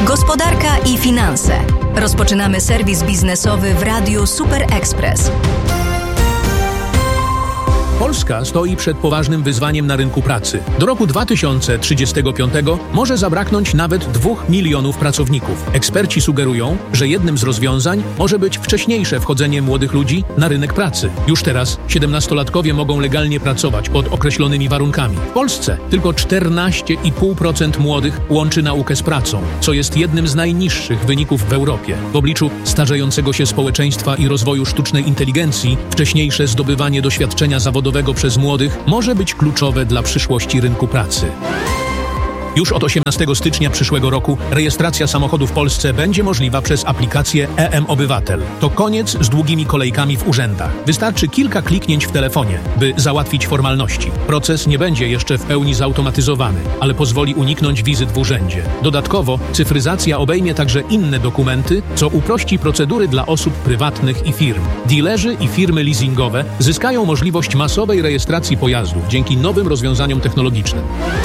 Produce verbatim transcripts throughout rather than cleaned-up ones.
Gospodarka i finanse. Rozpoczynamy serwis biznesowy w Radiu Super Express. Polska stoi przed poważnym wyzwaniem na rynku pracy. Do roku dwa tysiące trzydziestego piątego może zabraknąć nawet dwóch milionów pracowników. Eksperci sugerują, że jednym z rozwiązań może być wcześniejsze wchodzenie młodych ludzi na rynek pracy. Już teraz siedemnastolatkowie mogą legalnie pracować pod określonymi warunkami. W Polsce tylko czternaście i pół procent młodych łączy naukę z pracą, co jest jednym z najniższych wyników w Europie. W obliczu starzejącego się społeczeństwa i rozwoju sztucznej inteligencji, wcześniejsze zdobywanie doświadczenia zawodowego przez młodych może być kluczowe dla przyszłości rynku pracy. Już od osiemnastego stycznia przyszłego roku rejestracja samochodu w Polsce będzie możliwa przez aplikację E M Obywatel. To koniec z długimi kolejkami w urzędach. Wystarczy kilka kliknięć w telefonie, by załatwić formalności. Proces nie będzie jeszcze w pełni zautomatyzowany, ale pozwoli uniknąć wizyt w urzędzie. Dodatkowo cyfryzacja obejmie także inne dokumenty, co uprości procedury dla osób prywatnych i firm. Dilerzy i firmy leasingowe zyskają możliwość masowej rejestracji pojazdów dzięki nowym rozwiązaniom technologicznym.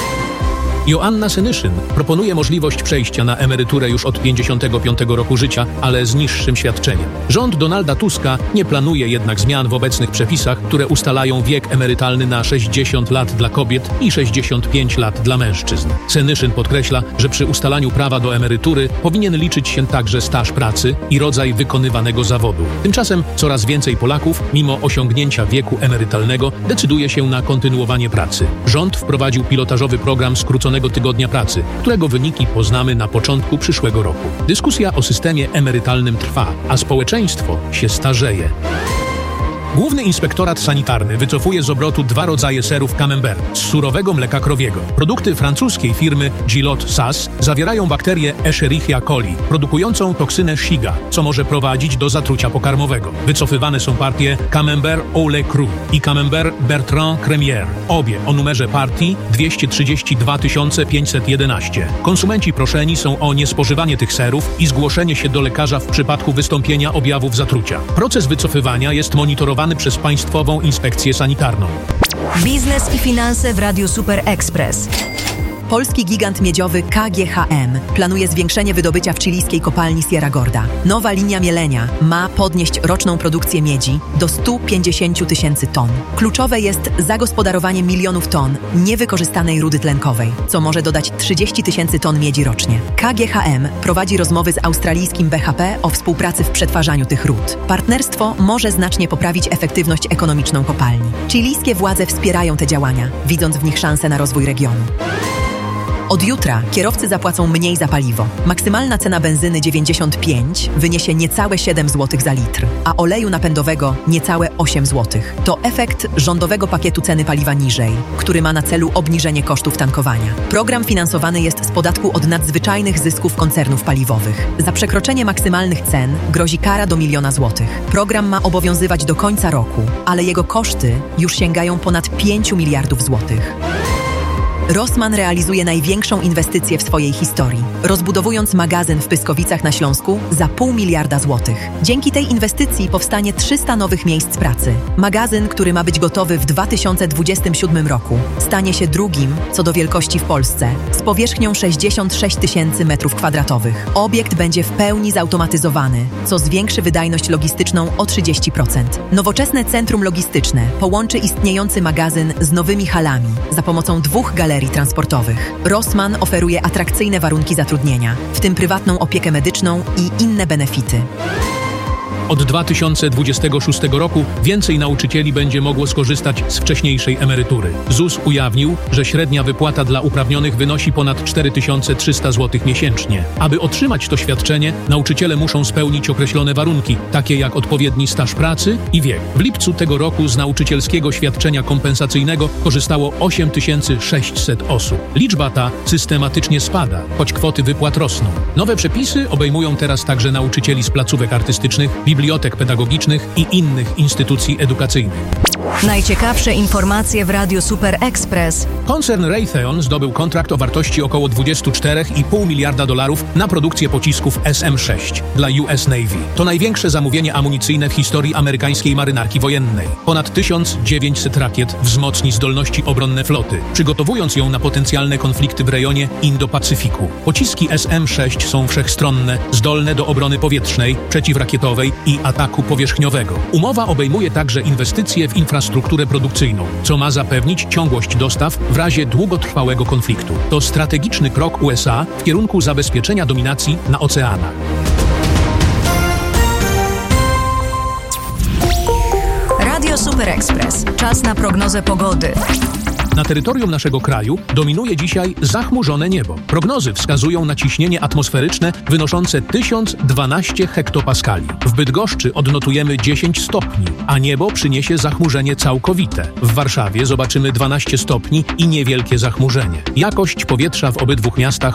Joanna Senyszyn proponuje możliwość przejścia na emeryturę już od pięćdziesiątego piątego roku życia, ale z niższym świadczeniem. Rząd Donalda Tuska nie planuje jednak zmian w obecnych przepisach, które ustalają wiek emerytalny na sześćdziesiąt lat dla kobiet i sześćdziesiąt pięć lat dla mężczyzn. Senyszyn podkreśla, że przy ustalaniu prawa do emerytury powinien liczyć się także staż pracy i rodzaj wykonywanego zawodu. Tymczasem coraz więcej Polaków, mimo osiągnięcia wieku emerytalnego, decyduje się na kontynuowanie pracy. Rząd wprowadził pilotażowy program skróconego tygodnia pracy, którego wyniki poznamy na początku przyszłego roku. Dyskusja o systemie emerytalnym trwa, a społeczeństwo się starzeje. Główny Inspektorat Sanitarny wycofuje z obrotu dwa rodzaje serów Camembert z surowego mleka krowiego. Produkty francuskiej firmy Gilot S A S zawierają bakterię Escherichia coli, produkującą toksynę Shiga, co może prowadzić do zatrucia pokarmowego. Wycofywane są partie Camembert au lait cru i Camembert Bertrand Cremier, obie o numerze partii dwieście trzydzieści dwa tysiące pięćset jedenaście. Konsumenci proszeni są o niespożywanie tych serów i zgłoszenie się do lekarza w przypadku wystąpienia objawów zatrucia. Proces wycofywania jest monitorowany przez Państwową Inspekcję Sanitarną. Biznes i finanse w Radiu Super Express. Polski gigant miedziowy K G H M planuje zwiększenie wydobycia w chilijskiej kopalni Sierra Gorda. Nowa linia mielenia ma podnieść roczną produkcję miedzi do stu pięćdziesięciu tysięcy ton. Kluczowe jest zagospodarowanie milionów ton niewykorzystanej rudy tlenkowej, co może dodać trzydzieści tysięcy ton miedzi rocznie. K G H M prowadzi rozmowy z australijskim B H P o współpracy w przetwarzaniu tych ród. Partnerstwo może znacznie poprawić efektywność ekonomiczną kopalni. Chilijskie władze wspierają te działania, widząc w nich szansę na rozwój regionu. Od jutra kierowcy zapłacą mniej za paliwo. Maksymalna cena benzyny dziewięćdziesiąt pięć wyniesie niecałe siedem złotych za litr, a oleju napędowego niecałe osiem złotych. To efekt rządowego pakietu ceny paliwa niżej, który ma na celu obniżenie kosztów tankowania. Program finansowany jest z podatku od nadzwyczajnych zysków koncernów paliwowych. Za przekroczenie maksymalnych cen grozi kara do miliona złotych. Program ma obowiązywać do końca roku, ale jego koszty już sięgają ponad pięciu miliardów złotych. Rossmann realizuje największą inwestycję w swojej historii, rozbudowując magazyn w Pyskowicach na Śląsku za pół miliarda złotych. Dzięki tej inwestycji powstanie trzysta nowych miejsc pracy. Magazyn, który ma być gotowy w dwa tysiące dwudziestym siódmym roku, stanie się drugim co do wielkości w Polsce, z powierzchnią sześćdziesiąt sześć tysięcy metrów kwadratowych. Obiekt będzie w pełni zautomatyzowany, co zwiększy wydajność logistyczną o trzydzieści procent. Nowoczesne centrum logistyczne połączy istniejący magazyn z nowymi halami za pomocą dwóch galerii transportowych. Rossmann oferuje atrakcyjne warunki zatrudnienia, w tym prywatną opiekę medyczną i inne benefity. Od dwa tysiące dwudziestego szóstego roku więcej nauczycieli będzie mogło skorzystać z wcześniejszej emerytury. Z U S ujawnił, że średnia wypłata dla uprawnionych wynosi ponad cztery tysiące trzysta złotych miesięcznie. Aby otrzymać to świadczenie, nauczyciele muszą spełnić określone warunki, takie jak odpowiedni staż pracy i wiek. W lipcu tego roku z nauczycielskiego świadczenia kompensacyjnego korzystało osiem tysięcy sześćset osób. Liczba ta systematycznie spada, choć kwoty wypłat rosną. Nowe przepisy obejmują teraz także nauczycieli z placówek artystycznych, bibliotek pedagogicznych i innych instytucji edukacyjnych. Najciekawsze informacje w Radiu Super Express. Koncern Raytheon zdobył kontrakt o wartości około dwadzieścia cztery i pół miliarda dolarów na produkcję pocisków S M sześć dla U S Navy. To największe zamówienie amunicyjne w historii amerykańskiej marynarki wojennej. Ponad tysiąc dziewięćset rakiet wzmocni zdolności obronne floty, przygotowując ją na potencjalne konflikty w rejonie Indo-Pacyfiku. Pociski S M sześć są wszechstronne, zdolne do obrony powietrznej, przeciwrakietowej i ataku powierzchniowego. Umowa obejmuje także inwestycje w infrastrukturę produkcyjną, co ma zapewnić ciągłość dostaw w razie długotrwałego konfliktu. To strategiczny krok U S A w kierunku zabezpieczenia dominacji na oceanach. Radio Super Express. Czas na prognozę pogody. Na terytorium naszego kraju dominuje dzisiaj zachmurzone niebo. Prognozy wskazują na ciśnienie atmosferyczne wynoszące tysiąc dwanaście hektopaskali. W Bydgoszczy odnotujemy dziesięć stopni, a niebo przyniesie zachmurzenie całkowite. W Warszawie zobaczymy dwanaście stopni i niewielkie zachmurzenie. Jakość powietrza w obydwu miastach